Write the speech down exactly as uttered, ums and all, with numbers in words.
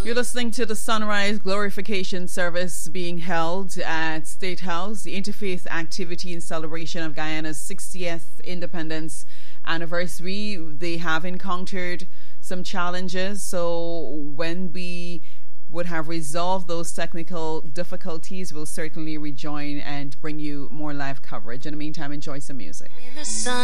You're listening to the Sunrise Glorification Service being held at State House, the interfaith activity in celebration of Guyana's sixtieth independence anniversary. They have encountered some challenges, so when we would have resolved those technical difficulties, we'll certainly rejoin and bring you more live coverage. In the meantime, enjoy some music.